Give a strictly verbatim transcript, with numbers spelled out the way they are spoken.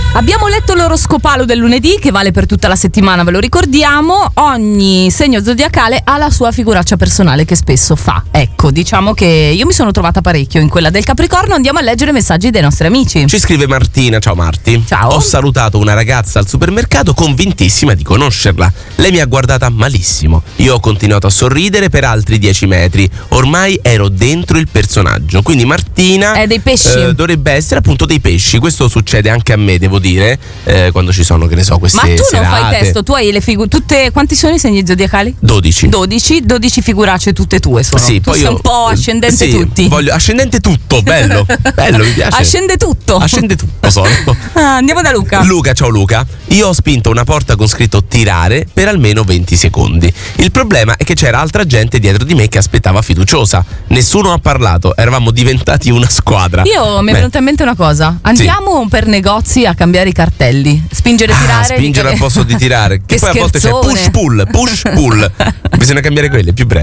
Abbiamo letto l'oroscopalo del lunedì, che vale per tutta la settimana, ve lo ricordiamo. Ogni segno zodiacale ha la sua figuraccia personale che spesso fa. Ecco, diciamo che io mi sono trovata parecchio in quella del Capricorno. Andiamo a leggere i messaggi dei nostri amici. Ci scrive Martina. Ciao Marti. Ciao. Ho salutato una ragazza al supermercato convintissima di conoscerla. Lei mi ha guardata malissimo. Io ho continuato a sorridere per altri dieci metri. Ormai ero dentro il personaggio. Quindi Martina È dei pesci. eh, dovrebbe essere appunto dei pesci. Questo succede anche a me, devo dire, eh, quando ci sono, che ne so, queste Ma tu serate. non fai testo, tu hai le figure tutte. Quanti sono i segni zodiacali? dodici. dodici, dodici figuracce tutte tue sono. Sì, tu poi sei io, un po' ascendente sì, tutti. Voglio ascendente tutto, bello. Bello, mi piace. Ascende tutto. Ascende tutto sono. Ah, andiamo da Luca. Luca, ciao Luca. Io ho spinto una porta con scritto tirare per almeno venti secondi. Il problema è che c'era altra gente dietro di me che aspettava fiduciosa. Nessuno ha parlato, eravamo diventati una squadra. Io mi è Beh. venuta in mente una cosa. Andiamo per negozi a cambiare i cartelli. Spingere e Ah, tirare. spingere di- al posto di tirare. Che Che poi a volte c'è scherzone. push pull, push pull. Bisogna cambiare quelle, più brevi.